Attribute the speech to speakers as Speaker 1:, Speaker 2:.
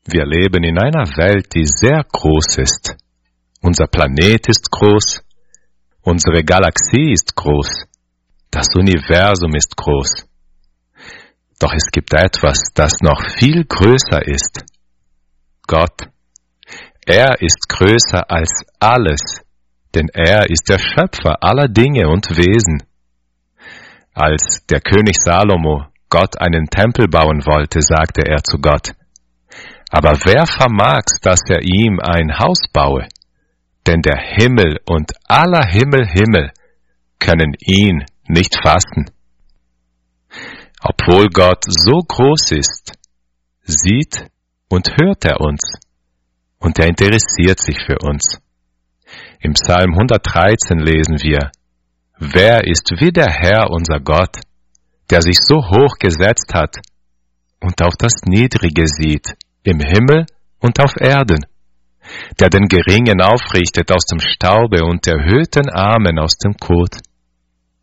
Speaker 1: Wir leben in einer Welt, die sehr groß ist. Unser Planet ist groß, unsere Galaxie ist groß, das Universum ist groß. Doch es gibt etwas, das noch viel größer ist. Gott. Er ist größer als alles, denn er ist der Schöpfer aller Dinge und Wesen. Als der König Salomo Gott einen Tempel bauen wollte, sagte er zu Gott: Aber wer vermag's, dass er ihm ein Haus baue? Denn der Himmel und aller Himmel können ihn nicht fassen. Obwohl Gott so groß ist, sieht und hört er uns. Und er interessiert sich für uns. Im Psalm 113 lesen wir: Wer ist wie der Herr, unser Gott, der sich so hoch gesetzt hat und auf das Niedrige sieht, im Himmel und auf Erden, der den Geringen aufrichtet aus dem Staube und der Erhöhten Armen aus dem Kot.